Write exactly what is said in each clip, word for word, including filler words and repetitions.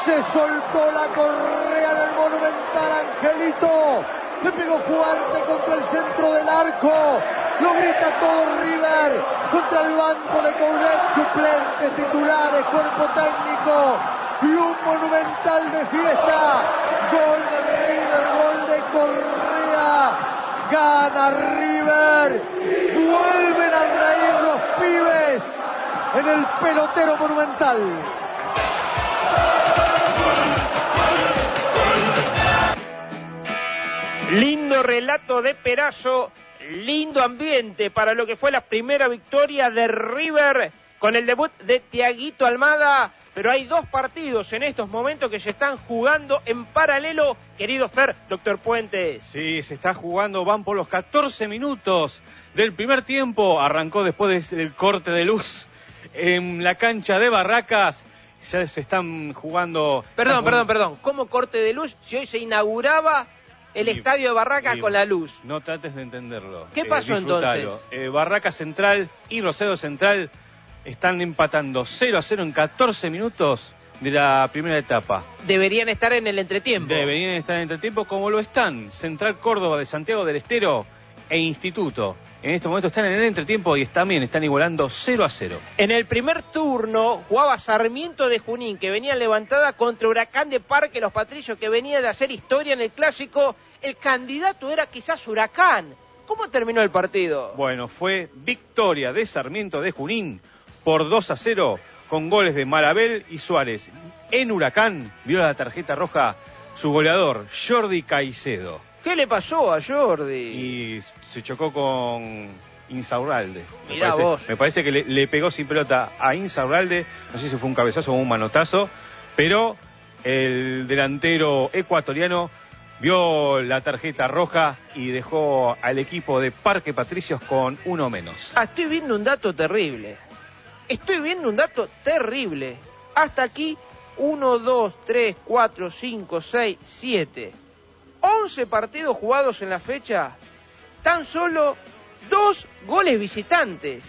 Se soltó la correa del Monumental, Angelito. Le pegó fuerte contra el centro del arco. Lo grita todo River. Contra el banco de Coudet, suplentes, titulares, cuerpo técnico. Y un Monumental de fiesta. Gol de River, gol de Correa. Gana River. Vuelven a reír los pibes en el pelotero Monumental. Lindo relato de Perazo, lindo ambiente para lo que fue la primera victoria de River con el debut de Thiaguito Almada, pero hay dos partidos en estos momentos que se están jugando en paralelo, querido Fer, doctor Puentes. Sí, se está jugando, van por los catorce minutos del primer tiempo, arrancó después del corte de luz en la cancha de Barracas, ya se están jugando... Perdón, están perdón, perdón, ¿cómo corte de luz si hoy se inauguraba el y, estadio de Barracas y, con la luz? No trates de entenderlo. ¿Qué pasó eh, entonces? Eh, Barracas Central y Rosario Central están empatando cero a cero en catorce minutos de la primera etapa. Deberían estar en el entretiempo. Deberían estar en el entretiempo como lo están Central Córdoba de Santiago del Estero e Instituto. En este momento están en el entretiempo y también están igualando cero a cero. En el primer turno jugaba Sarmiento de Junín, que venía levantada contra Huracán de Parque Los Patricios, que venía de hacer historia en el clásico. El candidato era quizás Huracán. ¿Cómo terminó el partido? Bueno, fue victoria de Sarmiento de Junín por dos a cero con goles de Marabel y Suárez. En Huracán vio la tarjeta roja su goleador, Jordi Caicedo. ¿Qué le pasó a Jordi? Y se chocó con Insaurralde. Mirá me parece, vos. Me parece que le, le pegó sin pelota a Insaurralde. No sé si fue un cabezazo o un manotazo. Pero el delantero ecuatoriano vio la tarjeta roja y dejó al equipo de Parque Patricios con uno menos. Ah, estoy viendo un dato terrible. Estoy viendo un dato terrible. Hasta aquí, uno, dos, tres, cuatro, cinco, seis, siete... once partidos jugados en la fecha, tan solo dos goles visitantes.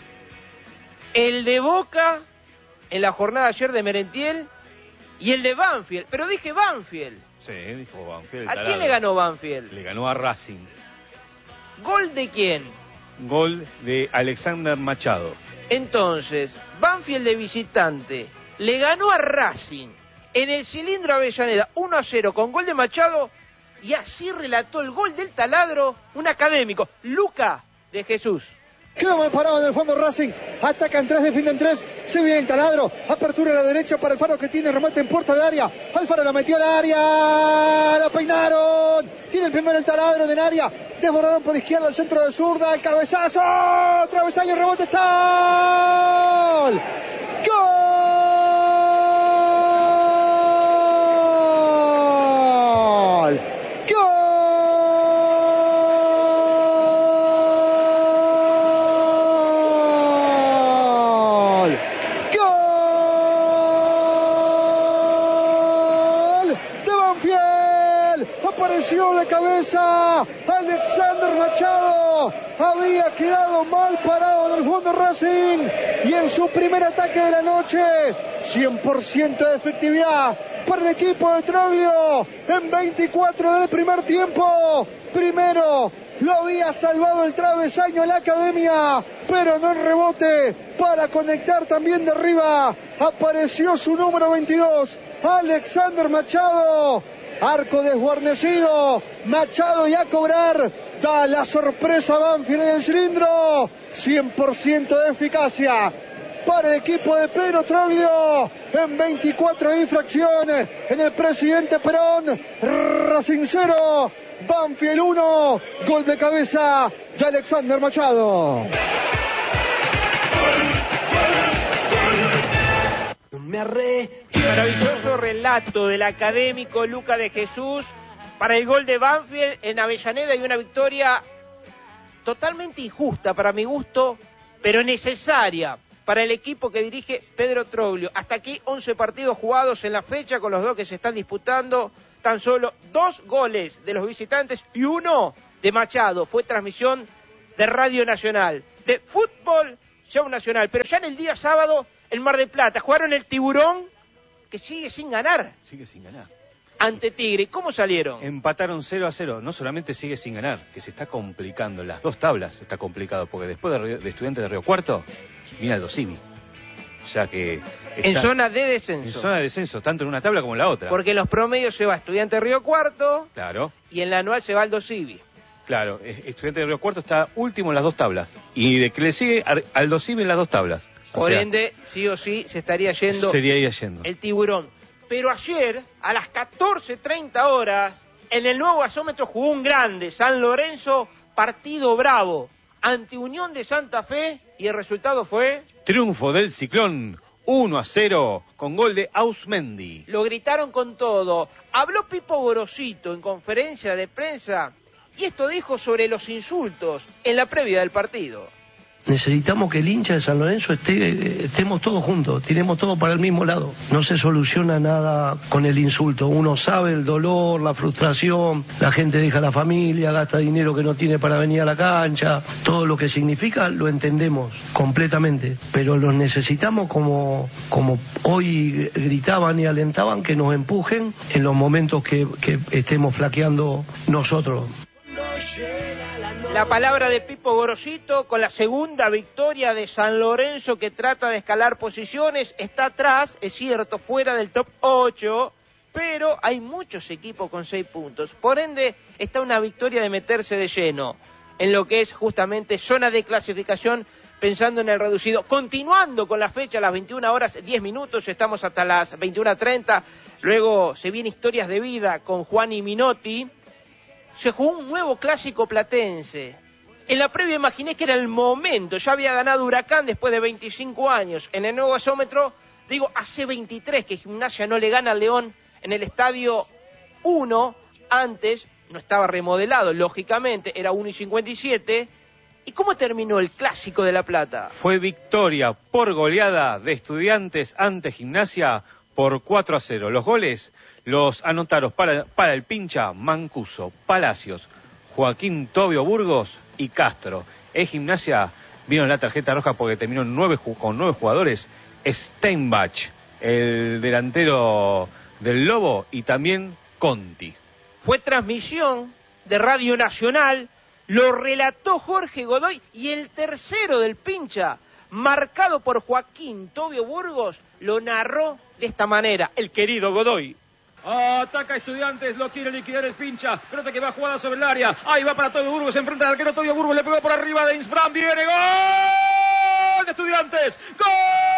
El de Boca en la jornada ayer de Merentiel y el de Banfield. Pero dije Banfield. Sí, dijo Banfield. ¿A quién le ganó Banfield? Le ganó a Racing. ¿Gol de quién? Gol de Alexander Machado. Entonces, Banfield de visitante le ganó a Racing en el cilindro Avellaneda uno a cero con gol de Machado. Y así relató el gol del taladro un académico, Luca de Jesús. Quedó mal parado en el fondo Racing, atacan tres, defienden tres, se viene el taladro, apertura a la derecha para Alfaro que tiene remate en puerta de área, Alfaro la metió al área, la peinaron, tiene el primero el taladro del área, desbordaron por izquierda, el centro de zurda, el cabezazo, travesaño, rebote, está ¡gol! ¡Gol! Apareció de cabeza Alexander Machado, había quedado mal parado en el fondo Racing y en su primer ataque de la noche, cien por ciento de efectividad para el equipo de Troglio en veinticuatro del primer tiempo. Primero lo había salvado el travesaño a la Academia, pero no en rebote para conectar también de arriba. Apareció su número veintidós, Alexander Machado. Arco desguarnecido, Machado y a cobrar, da la sorpresa Banfield en el cilindro, cien por ciento de eficacia para el equipo de Pedro Troglio en veinticuatro infracciones en el Presidente Perón. Racing cero, Banfield uno, gol de cabeza de Alexander Machado. Me arre... Maravilloso relato del académico Luca de Jesús para el gol de Banfield en Avellaneda y una victoria totalmente injusta para mi gusto, pero necesaria para el equipo que dirige Pedro Troglio. Hasta aquí once partidos jugados en la fecha con los dos que se están disputando, tan solo dos goles de los visitantes y uno de Machado. Fue transmisión de Radio Nacional, de Fútbol Show Nacional, pero ya en el día sábado en Mar del Plata jugaron el Tiburón que sigue sin ganar. Sigue sin ganar. Ante Tigre, ¿cómo salieron? Empataron cero a cero. No solamente sigue sin ganar, que se está complicando. En las dos tablas se está complicado, porque después de, Río, de Estudiantes de Río Cuarto, viene Aldo Civi. O sea que... En zona de descenso. En zona de descenso, tanto en una tabla como en la otra. Porque en los promedios se va Estudiantes de Río Cuarto. Claro. Y en la anual se va Aldo Civi. Claro, Estudiantes de Río Cuarto está último en las dos tablas. Y de que le sigue Aldo Civi en las dos tablas. O Por sea, ende, sí o sí, se estaría yendo... Sería ir yendo. El Tiburón. Pero ayer, a las catorce treinta horas, en el nuevo gasómetro jugó un grande, San Lorenzo, partido bravo, ante Unión de Santa Fe, y el resultado fue... Triunfo del Ciclón, uno a cero, con gol de Ausmendi. Lo gritaron con todo. Habló Pipo Gorosito en conferencia de prensa, y esto dijo sobre los insultos en la previa del partido. Necesitamos que el hincha de San Lorenzo esté, estemos todos juntos, tiremos todo para el mismo lado. No se soluciona nada con el insulto. Uno sabe el dolor, la frustración, la gente deja la familia, gasta dinero que no tiene para venir a la cancha. Todo lo que significa lo entendemos completamente, pero los necesitamos como, como hoy gritaban y alentaban, que nos empujen en los momentos que, que estemos flaqueando nosotros. La palabra de Pipo Gorosito con la segunda victoria de San Lorenzo, que trata de escalar posiciones. Está atrás, es cierto, fuera del top ocho, pero hay muchos equipos con seis puntos. Por ende, está una victoria de meterse de lleno en lo que es justamente zona de clasificación, pensando en el reducido. Continuando con la fecha, a las veintiuna horas diez minutos, estamos hasta las veintiuna treinta. Luego se viene Historias de Vida con Juan y Minotti. Se jugó un nuevo clásico platense. En la previa imaginé que era el momento. Ya había ganado Huracán después de veinticinco años. En el nuevo gasómetro, digo, hace veintitrés que Gimnasia no le gana al León en el estadio uno. Antes no estaba remodelado, lógicamente, era uno y cincuenta y siete. ¿Y cómo terminó el clásico de La Plata? Fue victoria por goleada de Estudiantes ante Gimnasia por cuatro a cero. Los goles los anotaron para, para el pincha Mancuso, Palacios, Joaquín Tobio Burgos y Castro. En Gimnasia vino la tarjeta roja porque terminó nueve, con nueve jugadores. Steinbach, el delantero del Lobo, y también Conti. Fue transmisión de Radio Nacional, lo relató Jorge Godoy, y el tercero del pincha, marcado por Joaquín Tobio Burgos, lo narró de esta manera, el querido Godoy. Ataca Estudiantes, lo quiere liquidar el pincha. Pelota que va jugada sobre el área. Ahí va para Tobio Burgos, se enfrenta al arquero Tobio Burgos, le pegó por arriba de Insfran. Viene gol de Estudiantes. ¡Gol!